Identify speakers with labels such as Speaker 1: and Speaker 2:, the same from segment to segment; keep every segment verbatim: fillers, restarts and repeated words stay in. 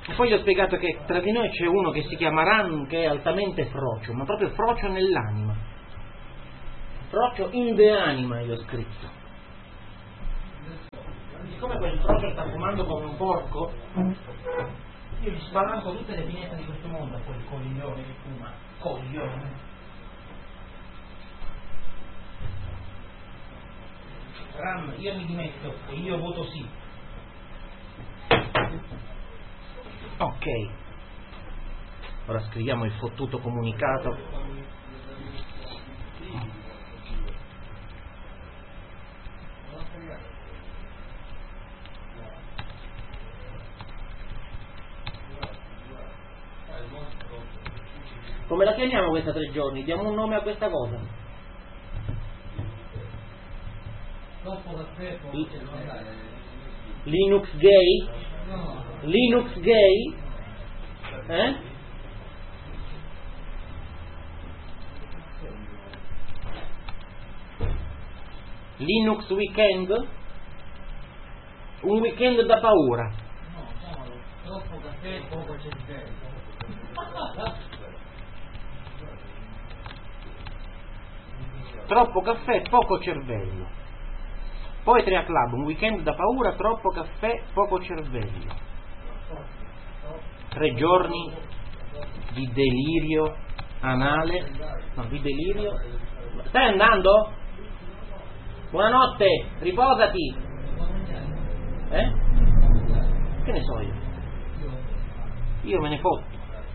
Speaker 1: E poi gli ho spiegato che tra di noi c'è uno che si chiama Ran, che è altamente frocio, ma proprio frocio nell'anima. Frocio in the anima, gli ho scritto. Siccome quel frocio sta fumando come un porco, io gli spalanco tutte le finestre di questo mondo a quel coglione che fuma. Coglione. Ram, io mi dimetto e io voto sì. Ok. Ora scriviamo il fottuto comunicato. Come la chiamiamo questa tre giorni? Diamo un nome a questa cosa. Linux gay? Linux gay? Eh? Linux weekend? Un weekend da paura.
Speaker 2: No, troppo caffè, poco cervello.
Speaker 1: Troppo caffè, poco cervello. Poetry Club, un weekend da paura, troppo caffè, poco cervello. Tre giorni di delirio anale. No, di delirio. Stai andando? Buonanotte, riposati. Eh? Che ne so io? Io me ne fotto.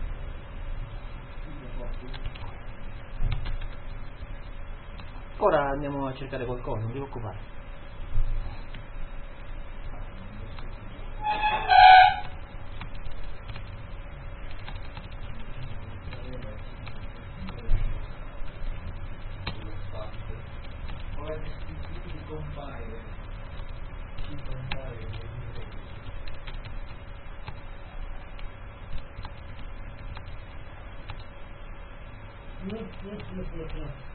Speaker 1: Ora andiamo a cercare qualcosa, non ti preoccupare.
Speaker 2: Yes, yes, yes, yes, yes.